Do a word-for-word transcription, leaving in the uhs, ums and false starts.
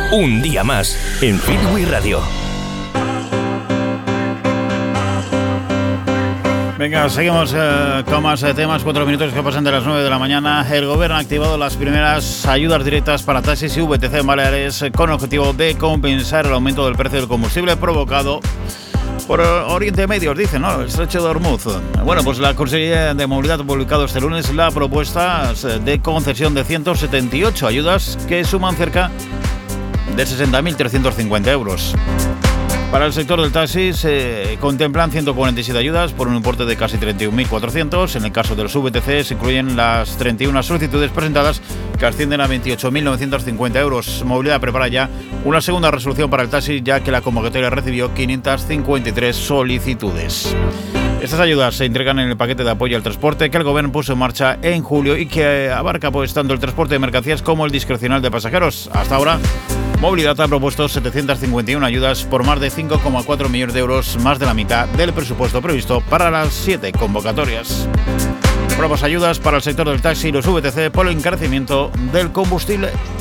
Un día más en Freeway Radio. Venga, seguimos eh, con más eh, temas. Cuatro minutos que pasan de las nueve de la mañana. El gobierno ha activado las primeras ayudas directas para taxis y V T C en Baleares eh, con el objetivo de compensar el aumento del precio del combustible provocado por Oriente Medio, dicen, ¿no? El estrecho de Hormuz. Bueno, pues la Consejería de Movilidad ha publicado este lunes la propuesta de concesión de ciento setenta y ocho ayudas que suman cerca de sesenta mil trescientos cincuenta euros. Para el sector del taxi se contemplan ciento cuarenta y siete ayudas por un importe de casi treinta y un mil cuatrocientos. En el caso de los V T C se incluyen las treinta y una solicitudes presentadas que ascienden a veintiocho mil novecientos cincuenta euros. Movilidad prepara ya una segunda resolución para el taxi, ya que la convocatoria recibió quinientas cincuenta y tres solicitudes. Estas ayudas se entregan en el paquete de apoyo al transporte que el gobierno puso en marcha en julio y que abarca pues tanto el transporte de mercancías como el discrecional de pasajeros. Hasta ahora, Movilidad ha propuesto setecientas cincuenta y una ayudas por más de cinco coma cuatro millones de euros, más de la mitad del presupuesto previsto para las siete convocatorias. Nuevas ayudas para el sector del taxi y los V T C por el encarecimiento del combustible.